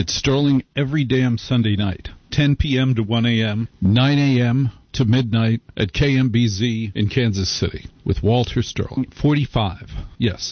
It's Sterling every damn Sunday night, 10 p.m. to 1 a.m., 9 a.m. to midnight at KMBZ in Kansas City with Walter Sterling. 45. Yes,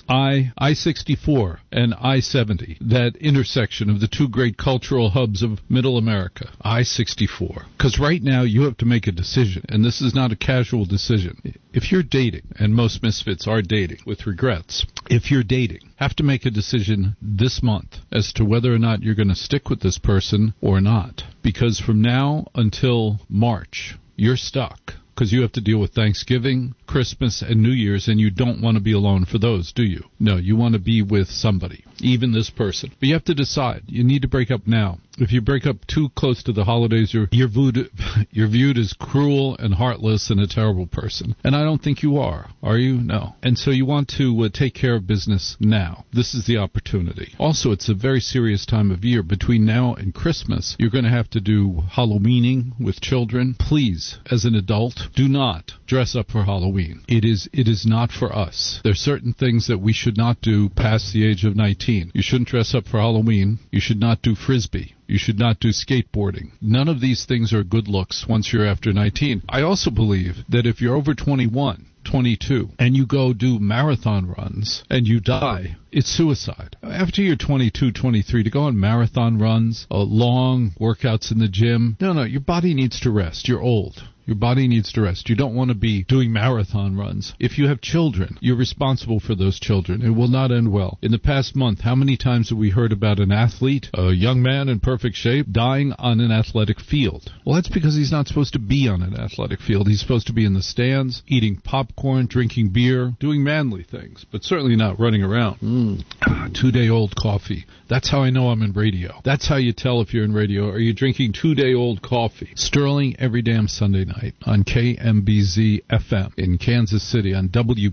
I-64 and I-70, that intersection of the two great cultural hubs of Middle America, I-64. Because right now you have to make a decision, and this is not a casual decision. If you're dating, and most misfits are dating with regrets, if you're dating, have to make a decision this month as to whether or not you're going to stick with this person or not. Because from now until March, you're stuck because you have to deal with Thanksgiving, Christmas, and New Year's, and you don't want to be alone for those, do you? No, you want to be with somebody, even this person. But you have to decide. You need to break up now. If you break up too close to the holidays, you're viewed as cruel and heartless and a terrible person. And I don't think you are you? No. And so you want to take care of business now. This is the opportunity. Also, it's a very serious time of year. Between now and Christmas, you're going to have to do Halloweening with children. Please, as an adult, do not dress up for Halloween. It is not for us. There are certain things that we should not do past the age of 19. You shouldn't dress up for Halloween. You should not do Frisbee. You should not do skateboarding. None of these things are good looks once you're after 19. I also believe that if you're over 21, 22, and you go do marathon runs and you die, it's suicide. After you're 22, 23, to go on marathon runs, long workouts in the gym, no, your body needs to rest. You're old. Your body needs to rest. You don't want to be doing marathon runs. If you have children, you're responsible for those children. It will not end well. In the past month, how many times have we heard about an athlete, a young man in perfect shape, dying on an athletic field? Well, that's because he's not supposed to be on an athletic field. He's supposed to be in the stands, eating popcorn, drinking beer, doing manly things, but certainly not running around. 2-day-old coffee. That's how I know I'm in radio. That's how you tell if you're in radio. Are you drinking 2-day-old coffee? Sterling every damn Sunday night on KMBZ FM in Kansas City, on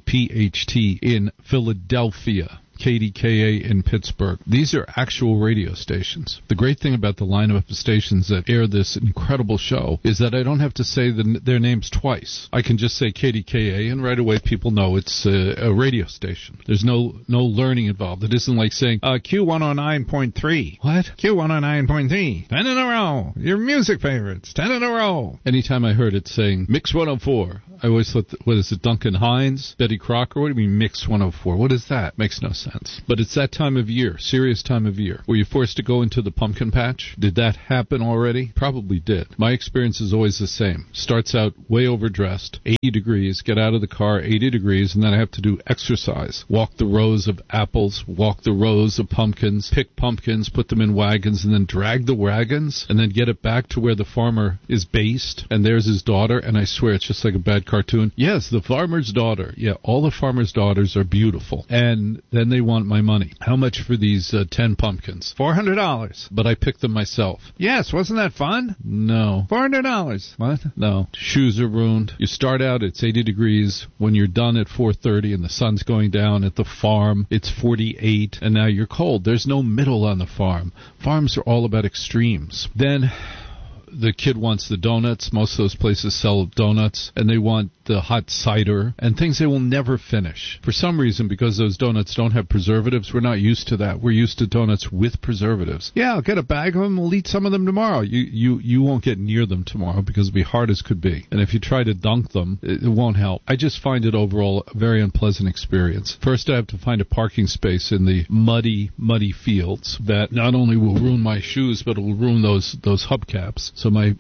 WPHT in Philadelphia, KDKA in Pittsburgh. These are actual radio stations. The great thing about the lineup of stations that air this incredible show is that I don't have to say their names twice. I can just say KDKA, and right away people know it's a radio station. There's no learning involved. It isn't like saying Q109.3. What? Q109.3. 10 in a row. Your music favorites. 10 in a row. Anytime I heard it saying Mix 104, I always thought, what is it, Duncan Hines, Betty Crocker? What do you mean Mix 104? What is that? Makes no sense. But it's that time of year, serious time of year. Were you forced to go into the pumpkin patch? Did that happen already? Probably did. My experience is always the same. Starts out way overdressed, 80 degrees, get out of the car, 80 degrees, and then I have to do exercise. Walk the rows of apples, walk the rows of pumpkins, pick pumpkins, put them in wagons, and then drag the wagons, and then get it back to where the farmer is based, and there's his daughter, and I swear it's just like a bad cartoon. Yes, the farmer's daughter. Yeah, all the farmer's daughters are beautiful. And then they want my money. How much for these 10 pumpkins? $400. But I picked them myself. Yes, wasn't that fun? No. $400. What? No. Shoes are ruined. You start out, it's 80 degrees. When you're done at 4:30 and the sun's going down at the farm, it's 48, and now you're cold. There's no middle on the farm. Farms are all about extremes. Then the kid wants the donuts. Most of those places sell donuts, and they want the hot cider and things they will never finish. For some reason, because those donuts don't have preservatives, we're not used to that. We're used to donuts with preservatives. Yeah, I'll get a bag of them. We'll eat some of them tomorrow. You won't get near them tomorrow because it'll be hard as could be. And if you try to dunk them, it won't help. I just find it overall a very unpleasant experience. First, I have to find a parking space in the muddy fields that not only will ruin my shoes, but it will ruin those hubcaps. So my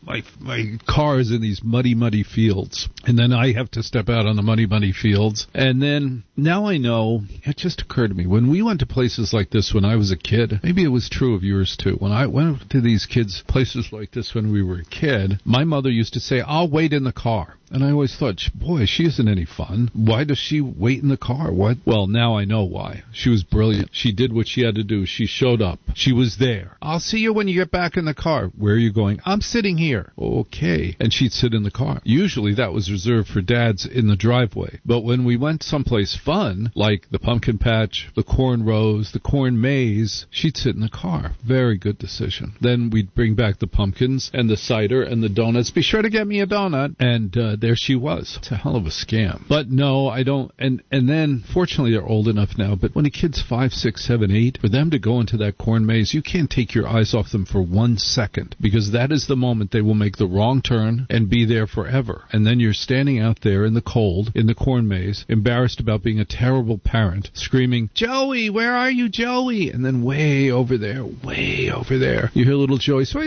car is in these muddy fields. And then I have to step out on the muddy fields. And then now I know, it just occurred to me, when we went to places like this when I was a kid, maybe it was true of yours too. When I went to these places like this when we were a kid, my mother used to say, I'll wait in the car. And I always thought, boy, she isn't any fun. Why does she wait in the car? What? Well, now I know why. She was brilliant. She did what she had to do. She showed up. She was there. I'll see you when you get back in the car. Where are you going? I'm sitting here. Okay. And she'd sit in the car. Usually that was reserved for dads in the driveway. But when we went someplace fun, like the pumpkin patch, the corn rows, the corn maze, she'd sit in the car. Very good decision. Then we'd bring back the pumpkins and the cider and the donuts. Be sure to get me a donut. And there she was. It's a hell of a scam. But no, I don't. And then, fortunately, they're old enough now. But when a kid's 5, 6, 7, 8, for them to go into that corn maze, you can't take your eyes off them for 1 second, because that is the moment they will make the wrong turn and be there forever. And then you're standing out there in the cold, in the corn maze, embarrassed about being a terrible parent, screaming, "Joey, where are you, Joey?" And then way over there, you hear little Joey say,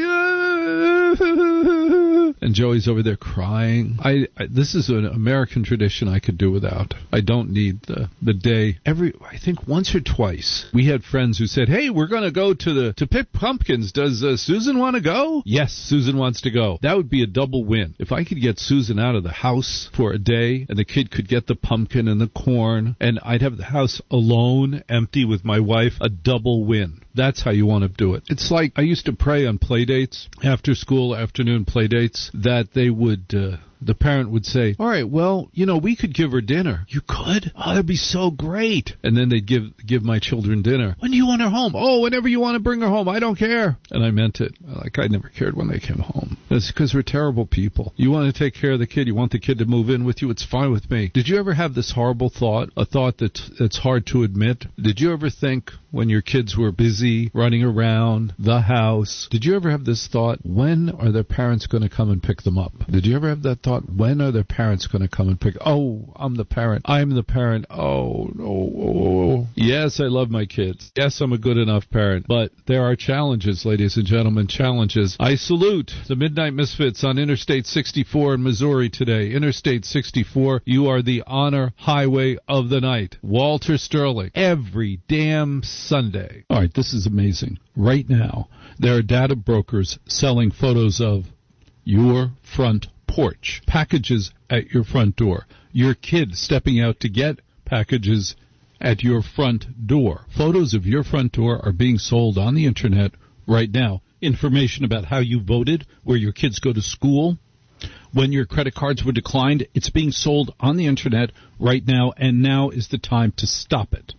and Joey's over there crying. This is an American tradition I could do without. I don't need the day. I think once or twice, we had friends who said, "Hey, we're going to go to pick pumpkins. Does Susan want to go?" Yes, Susan wants to go. That would be a double win. If I could get Susan out of the house for a day, and the kid could get the pumpkin and the corn, and I'd have the house alone, empty with my wife, a double win. That's how you want to do it. It's like I used to pray on play dates, after school, afternoon play dates, that they would, the parent would say, "All right, well, we could give her dinner." "You could? Oh, that'd be so great." And then they'd give my children dinner. "When do you want her home?" "Oh, whenever you want to bring her home. I don't care." And I meant it. Like, I never cared when they came home. It's because we're terrible people. You want to take care of the kid. You want the kid to move in with you. It's fine with me. Did you ever have this horrible thought, a thought that's hard to admit? Did you ever think when your kids were busy running around the house, did you ever have this thought, when are their parents going to come and pick them up? Did you ever have that thought, when are their parents going to come and pick? Oh, I'm the parent. Oh, no. Yes, I love my kids. Yes, I'm a good enough parent. But there are challenges, ladies and gentlemen, challenges. I salute the Midnight Misfits on Interstate 64 in Missouri today. Interstate 64, you are the honor highway of the night. Walter Sterling, every damn Sunday. All right, this is amazing. Right now, there are data brokers selling photos of your front porch, packages at your front door, your kid stepping out to get packages at your front door. Photos of your front door are being sold on the internet right now. Information about how you voted, where your kids go to school, when your credit cards were declined, it's being sold on the internet right now, and now is the time to stop it.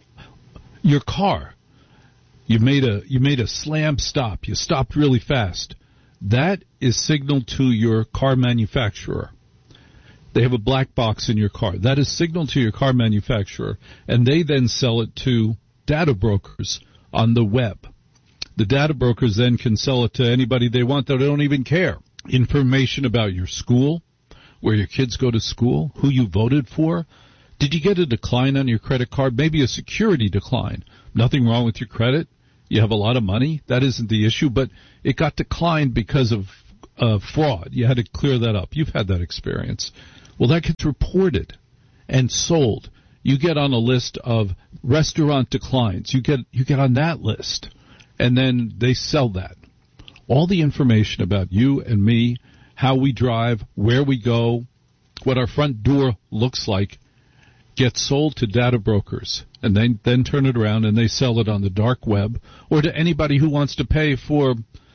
Your car, you made a slam stop. You stopped really fast. That is signal to your car manufacturer. They have a black box in your car. That is signal to your car manufacturer, and they then sell it to data brokers on the web. The data brokers then can sell it to anybody they want that don't even care. Information about your school, where your kids go to school, who you voted for. Did you get a decline on your credit card? Maybe a security decline. Nothing wrong with your credit. You have a lot of money. That isn't the issue, but it got declined because of fraud. You had to clear that up. You've had that experience. Well, that gets reported and sold. You get on a list of restaurant declines. You get on that list, and then they sell that. All the information about you and me, how we drive, where we go, what our front door looks like, gets sold to data brokers, and they then turn it around and they sell it on the dark web or to anybody who wants to pay for,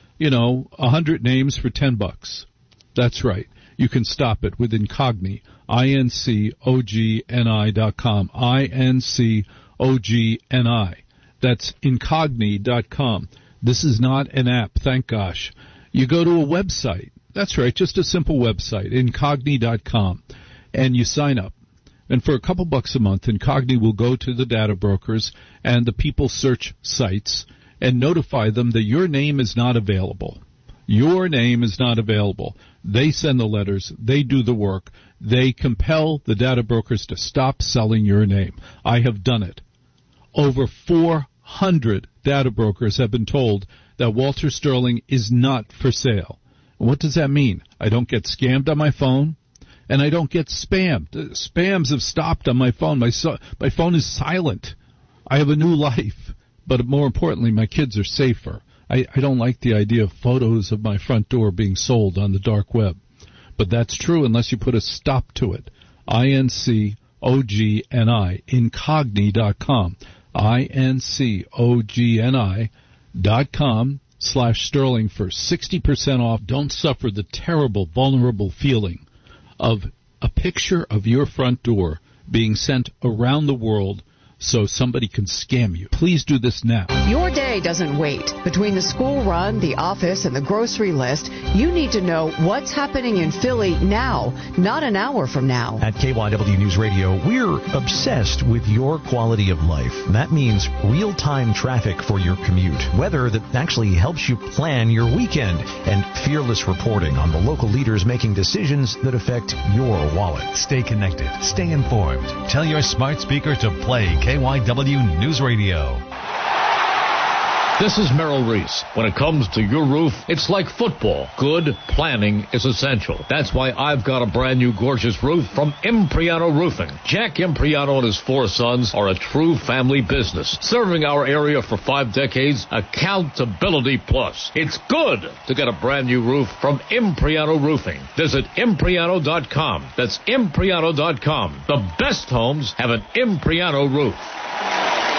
100 names for $10. That's right. You can stop it with Incogni, INCOGNI.com, INCOGNI. That's Incogni.com. This is not an app, thank gosh. You go to a website. That's right, just a simple website, Incogni.com, and you sign up. And for a couple bucks a month, Incogni will go to the data brokers and the people search sites and notify them that your name is not available. Your name is not available. They send the letters. They do the work. They compel the data brokers to stop selling your name. I have done it. Over 400 data brokers have been told that Walter Sterling is not for sale. What does that mean? I don't get scammed on my phone, and I don't get spammed. Spams have stopped on my phone. My phone is silent. I have a new life. But more importantly, my kids are safer. I don't like the idea of photos of my front door being sold on the dark web. But that's true unless you put a stop to it. INCOGNI, Incogni.com. INCOGNI.com. KYWN-radio.com/Sterling for 60% off. Don't suffer the terrible, vulnerable feeling of a picture of your front door being sent around the world so somebody can scam you. Please do this now. Your day doesn't wait. Between the school run, the office, and the grocery list, you need to know what's happening in Philly now, not an hour from now. At KYW News Radio, we're obsessed with your quality of life. That means real-time traffic for your commute, weather that actually helps you plan your weekend, and fearless reporting on the local leaders making decisions that affect your wallet. Stay connected. Stay informed. Tell your smart speaker to play KYW News Radio. This is Merrill Reese. When it comes to your roof, it's like football. Good planning is essential. That's why I've got a brand new gorgeous roof from Impriano Roofing. Jack Impriano and his 4 sons are a true family business, serving our area for 5 decades. Accountability plus. It's good to get a brand new roof from Impriano Roofing. Visit Impriano.com. That's Impriano.com. The best homes have an Impriano roof.